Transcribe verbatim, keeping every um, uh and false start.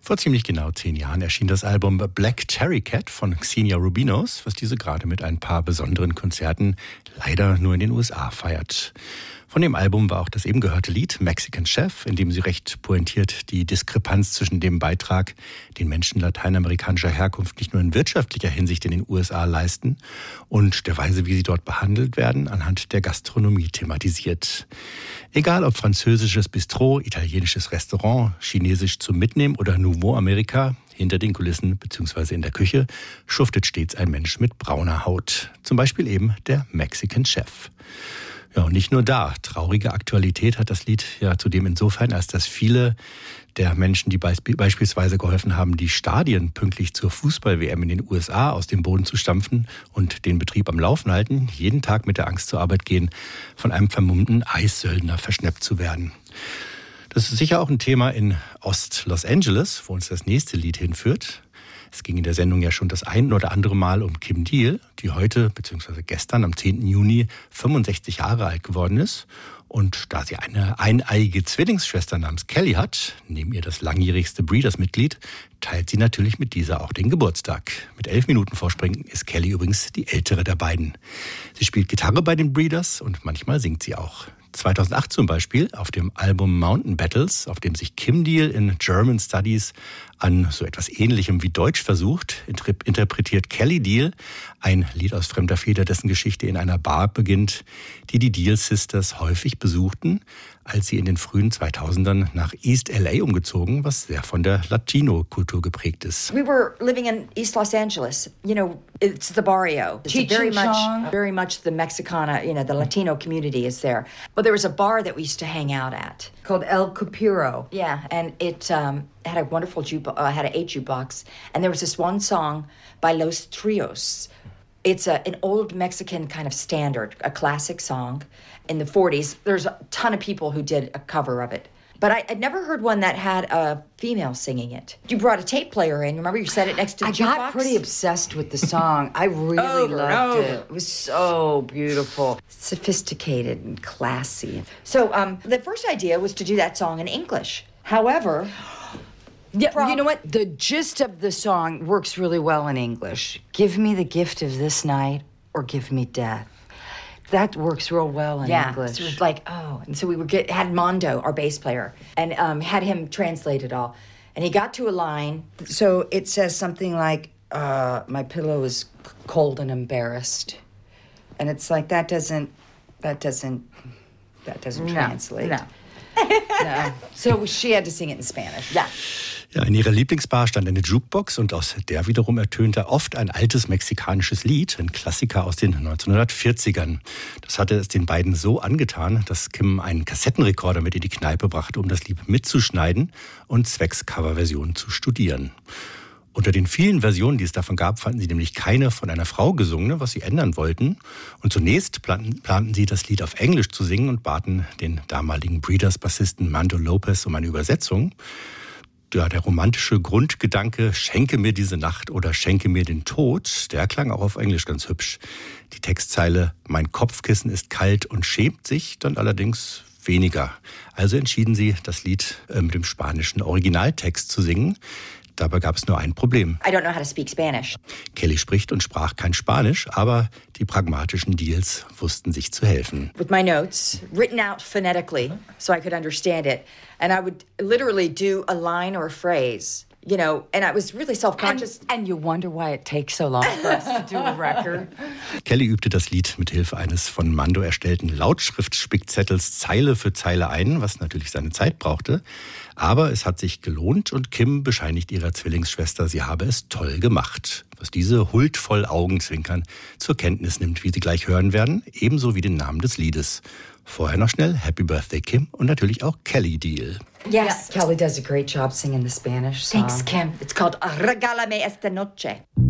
Vor ziemlich genau zehn Jahren erschien das Album Black Cherry Cat von Xenia Rubinos, was diese gerade mit ein paar besonderen Konzerten leider nur in den U S A feiert. Von dem Album war auch das eben gehörte Lied Mexican Chef, in dem sie recht pointiert die Diskrepanz zwischen dem Beitrag, den Menschen lateinamerikanischer Herkunft nicht nur in wirtschaftlicher Hinsicht in den U S A leisten, und der Weise, wie sie dort behandelt werden, anhand der Gastronomie thematisiert. Egal ob französisches Bistro, italienisches Restaurant, chinesisch zum Mitnehmen oder Nouveau America, hinter den Kulissen bzw. in der Küche schuftet stets ein Mensch mit brauner Haut. Zum Beispiel eben der Mexican Chef. Ja, und nicht nur da. Traurige Aktualität hat das Lied ja zudem insofern, als dass viele der Menschen, die beisp- beispielsweise geholfen haben, die Stadien pünktlich zur Fußball-W M in den U S A aus dem Boden zu stampfen und den Betrieb am Laufen halten, jeden Tag mit der Angst zur Arbeit gehen, von einem vermummten Eissöldner verschnappt zu werden. Das ist sicher auch ein Thema in Ost-Los Angeles, wo uns das nächste Lied hinführt. Es ging in der Sendung ja schon das ein oder andere Mal um Kim Deal, die heute bzw. gestern am zehnten Juni fünfundsechzig Jahre alt geworden ist. Und da sie eine eineiige Zwillingsschwester namens Kelly hat, neben ihr das langjährigste Breeders-Mitglied, teilt sie natürlich mit dieser auch den Geburtstag. Mit elf Minuten Vorsprung ist Kelly übrigens die ältere der beiden. Sie spielt Gitarre bei den Breeders und manchmal singt sie auch. zweitausendacht zum Beispiel auf dem Album Mountain Battles, auf dem sich Kim Deal in German Studies an so etwas Ähnlichem wie Deutsch versucht, interpretiert Kelly Deal ein Lied aus fremder Feder, dessen Geschichte in einer Bar beginnt, die die Deal Sisters häufig besuchten, als sie in den frühen zweitausendern nach East L A umgezogen, was sehr von der Latino-Kultur geprägt ist. We were living in East Los Angeles. You know, it's the barrio. It's Cheech very and much, Chong. very much the Mexicana, you know, the Latino community is there. But there was a bar that we used to hang out at Called El Cupiro. Yeah, and it um, had a wonderful jukebox, uh, had an eight jukebox, and there was this one song by Los Trios. It's a, an old Mexican kind of standard, a classic song in the forties. There's a ton of people who did a cover of it. But I, I'd never heard one that had a female singing it. You brought a tape player in. Remember, you set it next to the I jukebox? got pretty obsessed with the song. I really Over and loved over. it. It was so beautiful. Sophisticated and classy. So um, the first idea was to do that song in English. However, Yeah, Prob- you know what? The gist of the song works really well in English. Give me the gift of this night or give me death. That works real well in yeah, English. so it was like, oh, and so we were get, had Mondo, our bass player, and um, had him translate it all. And he got to a line. So it says something like, uh, my pillow is cold and embarrassed. And it's like, that doesn't, that doesn't, that doesn't No, translate. no. No. So she had to sing it in Spanish. Ja. Ja, in ihrer Lieblingsbar stand eine Jukebox und aus der wiederum ertönte oft ein altes mexikanisches Lied, ein Klassiker aus den neunzehnhundertvierzigern. Das hatte es den beiden so angetan, dass Kim einen Kassettenrekorder mit in die Kneipe brachte, um das Lied mitzuschneiden und zwecks Coverversion zu studieren. Unter den vielen Versionen, die es davon gab, fanden sie nämlich keine von einer Frau gesungene, was sie ändern wollten. Und zunächst planten, planten sie, das Lied auf Englisch zu singen und baten den damaligen Breeders-Bassisten Mando Lopez um eine Übersetzung. Ja, der romantische Grundgedanke, schenke mir diese Nacht oder schenke mir den Tod, der klang auch auf Englisch ganz hübsch. Die Textzeile, mein Kopfkissen ist kalt und schämt sich, dann allerdings weniger. Also entschieden sie, das Lied mit dem spanischen Originaltext zu singen. Dabei gab es nur ein Problem. I don't know how to speak Spanish. Kelly spricht und sprach kein Spanisch, aber die pragmatischen Deals wussten sich zu helfen. With my notes, written out phonetically so I could understand it. And I would literally do a line or a phrase, you know, and I was really self-conscious. And, and you wonder why it takes so long for us to do a record. Kelly übte das Lied mit Hilfe eines von Mando erstellten Lautschriftspickzettels Zeile für Zeile ein, was natürlich seine Zeit brauchte. Aber es hat sich gelohnt und Kim bescheinigt ihrer Zwillingsschwester, sie habe es toll gemacht. Was diese huldvoll Augenzwinkern zur Kenntnis nimmt, wie Sie gleich hören werden, ebenso wie den Namen des Liedes. Vorher noch schnell Happy Birthday Kim und natürlich auch Kelly Deal. Yes. Kelly does a great job singing the Spanish song. Thanks, Kim. It's called Regálame esta noche.